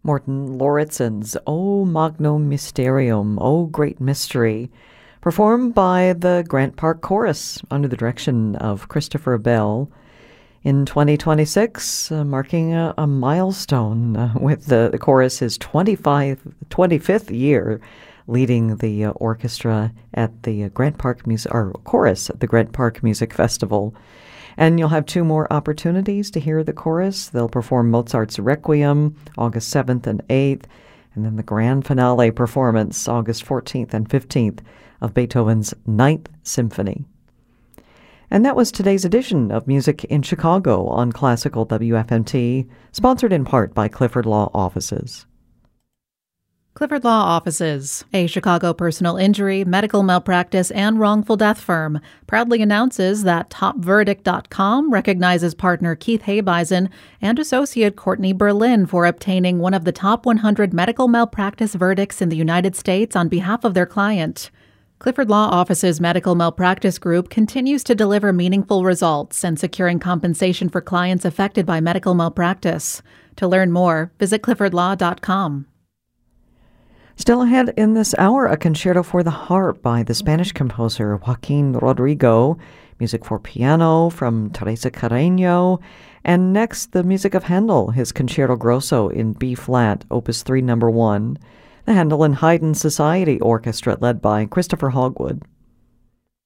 Morten Lauritsen's O Magnum Mysterium, O Great Mystery, performed by the Grant Park Chorus under the direction of Christopher Bell. In 2026, marking a milestone with the chorus's 25th year leading the orchestra at the Grant Park chorus at the Grant Park Music Festival. And you'll have two more opportunities to hear the chorus. They'll perform Mozart's Requiem August 7th and 8th, and then the grand finale performance August 14th and 15th of Beethoven's Ninth Symphony. And that was today's edition of Music in Chicago on Classical WFMT, sponsored in part by Clifford Law Offices. Clifford Law Offices, a Chicago personal injury, medical malpractice, and wrongful death firm, proudly announces that TopVerdict.com recognizes partner Keith Habeisen and associate Courtney Berlin for obtaining one of the top 100 medical malpractice verdicts in the United States on behalf of their client. Clifford Law Office's medical malpractice group continues to deliver meaningful results and securing compensation for clients affected by medical malpractice. To learn more, visit cliffordlaw.com. Still ahead in this hour, a concerto for the harp by the Spanish composer Joaquin Rodrigo, music for piano from Teresa Carreño, and next, the music of Handel, his Concerto Grosso in B-flat, Opus 3, No. 1. The Handel and Haydn Society Orchestra led by Christopher Hogwood.